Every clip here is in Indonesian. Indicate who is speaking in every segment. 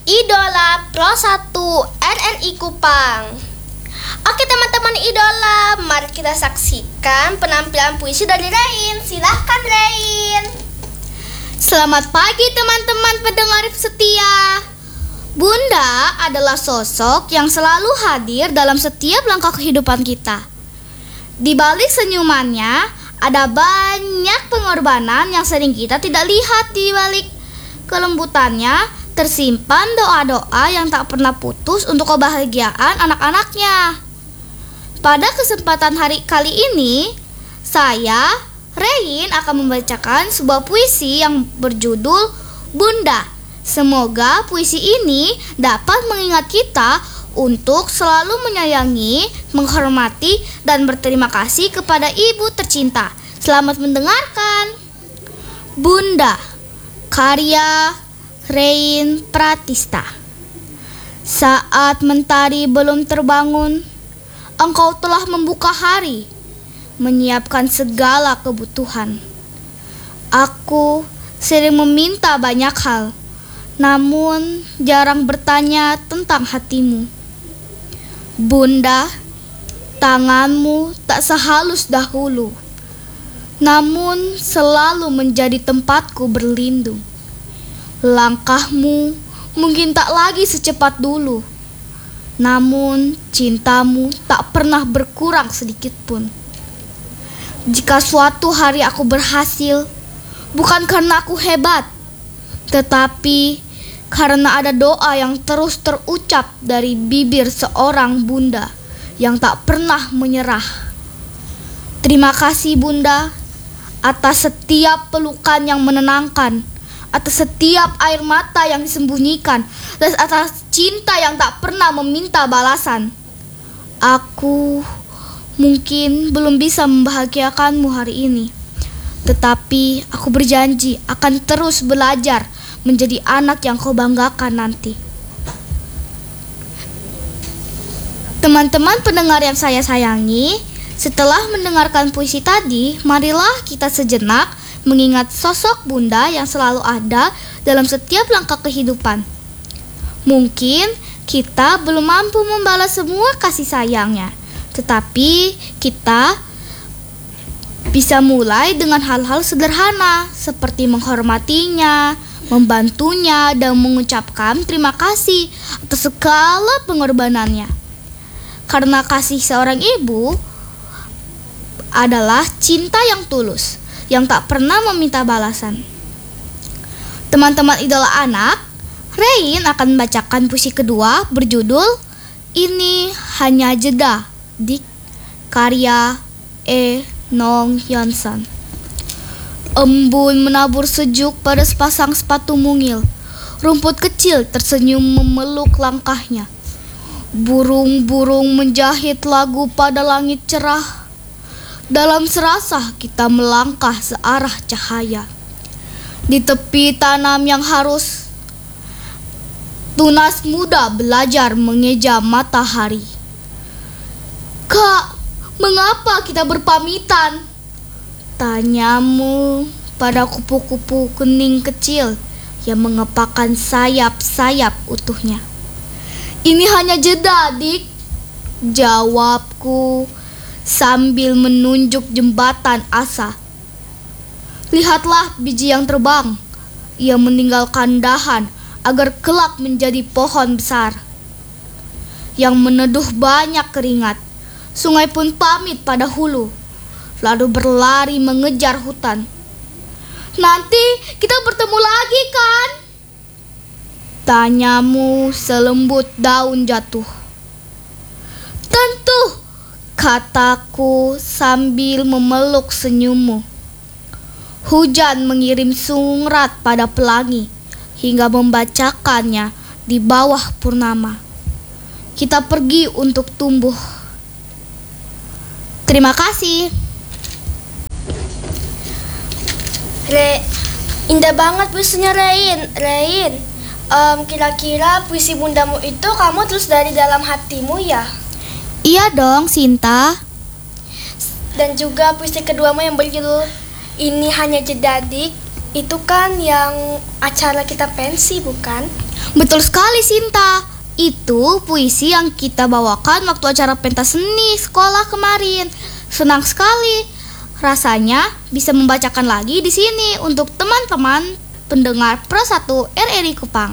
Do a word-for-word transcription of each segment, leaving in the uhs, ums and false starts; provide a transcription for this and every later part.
Speaker 1: Idola Pro satu N N I Kupang. Oke teman-teman idola, mari kita saksikan penampilan puisi dari Rain. Silahkan Rain.
Speaker 2: Selamat pagi teman-teman pendengar setia. Bunda adalah sosok yang selalu hadir dalam setiap langkah kehidupan kita. Di balik senyumannya, ada banyak pengorbanan yang sering kita tidak lihat. Di balik kelembutannya, tersimpan doa-doa yang tak pernah putus untuk kebahagiaan anak-anaknya. Pada kesempatan hari kali ini, saya, Rain, akan membacakan sebuah puisi yang berjudul Bunda. Semoga puisi ini dapat mengingat kita untuk selalu menyayangi, menghormati, dan berterima kasih kepada ibu tercinta. Selamat mendengarkan. Bunda, karya Rain Pratista. Saat mentari belum terbangun, engkau telah membuka hari, menyiapkan segala kebutuhan. Aku sering meminta banyak hal, namun jarang bertanya tentang hatimu. Bunda, tanganmu tak sehalus dahulu, namun selalu menjadi tempatku berlindung. Langkahmu mungkin tak lagi secepat dulu, namun cintamu tak pernah berkurang sedikit pun. Jika suatu hari aku berhasil, bukan karena aku hebat, tetapi karena ada doa yang terus terucap dari bibir seorang bunda yang tak pernah menyerah. Terima kasih Bunda atas setiap pelukan yang menenangkan, atas setiap air mata yang disembunyikan, dan atas cinta yang tak pernah meminta balasan. Aku mungkin belum bisa membahagiakanmu hari ini, tetapi aku berjanji akan terus belajar menjadi anak yang kau banggakan nanti. Teman-teman pendengar yang saya sayangi, setelah mendengarkan puisi tadi, marilah kita sejenak mengingat sosok Bunda yang selalu ada dalam setiap langkah kehidupan. Mungkin kita belum mampu membalas semua kasih sayangnya, tetapi kita bisa mulai dengan hal-hal sederhana seperti menghormatinya, membantunya, dan mengucapkan terima kasih atas segala pengorbanannya. Karena kasih seorang ibu adalah cinta yang tulus, yang tak pernah meminta balasan. Teman-teman idola anak, Rain akan membacakan puisi kedua berjudul Ini Hanya Jeda, di karya E. Nong Yonson. Embun menabur sejuk pada sepasang sepatu mungil. Rumput kecil tersenyum memeluk langkahnya. Burung-burung menjahit lagu pada langit cerah. Dalam serasa kita melangkah searah cahaya. Di tepi tanam yang harus, tunas muda belajar mengeja matahari. Kak, mengapa kita berpamitan? Tanyamu pada kupu-kupu kuning kecil yang mengepakkan sayap-sayap utuhnya. Ini hanya jeda, Dik, jawabku sambil menunjuk jembatan asa. Lihatlah biji yang terbang. Ia meninggalkan dahan agar kelak menjadi pohon besar yang meneduh banyak keringat. Sungai pun pamit pada hulu, lalu berlari mengejar hutan. Nanti kita bertemu lagi kan? Tanyamu selembut daun jatuh. Tentu, kataku sambil memeluk senyummu. Hujan mengirim surat pada pelangi hingga membacakannya di bawah purnama. Kita pergi untuk tumbuh. Terima kasih.
Speaker 1: Re, indah banget puisinya Rain. Rain, um, kira-kira puisi bundamu itu kamu tulis dari dalam hatimu ya?
Speaker 2: Iya dong, Sinta.
Speaker 1: Dan juga puisi keduamu yang berjudul Ini Hanya Jeda, Dik. Itu kan yang acara kita pensi, bukan?
Speaker 2: Betul sekali, Sinta. Itu puisi yang kita bawakan waktu acara pentas seni sekolah kemarin. Senang sekali. Rasanya bisa membacakan lagi di sini untuk teman-teman pendengar Pro satu R R I Kupang.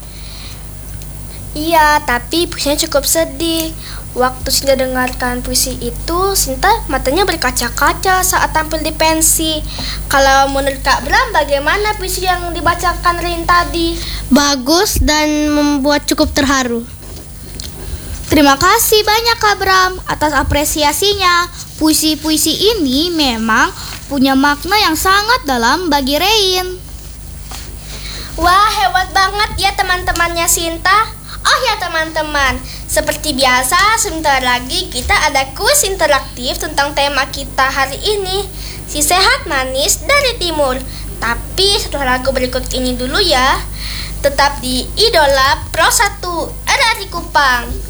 Speaker 1: Iya, tapi puisinya cukup sedih. Waktu Sinta dengarkan puisi itu, Sinta matanya berkaca-kaca saat tampil di pensi. Kalau menurut Kak Bram, bagaimana puisi yang dibacakan Rain tadi?
Speaker 3: Bagus dan membuat cukup terharu.
Speaker 2: Terima kasih banyak Kak Bram atas apresiasinya. Puisi-puisi ini memang punya makna yang sangat dalam bagi Rain.
Speaker 1: Wah, hebat banget ya teman-temannya Sinta. Oh ya teman-teman, seperti biasa sebentar lagi kita ada kuis interaktif tentang tema kita hari ini, si sehat manis dari timur. Tapi setelah lagu berikut ini dulu ya. Tetap di Idola Pro satu R R I Kupang.